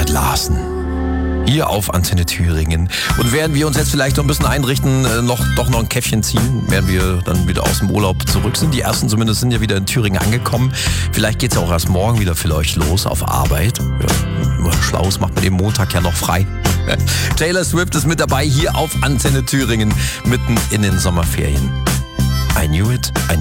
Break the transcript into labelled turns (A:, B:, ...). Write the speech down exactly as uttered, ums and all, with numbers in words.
A: Bernhard Larsen. Hier auf Antenne Thüringen. Und während wir uns jetzt vielleicht noch ein bisschen einrichten, noch, doch noch ein Käffchen ziehen, während wir dann wieder aus dem Urlaub zurück sind. Die ersten zumindest sind ja wieder in Thüringen angekommen. Vielleicht geht's ja auch erst morgen wieder für euch los auf Arbeit. Ja, Schlaues macht man den Montag ja noch frei. Taylor Swift ist mit dabei hier auf Antenne Thüringen, mitten in den Sommerferien. I knew it, I knew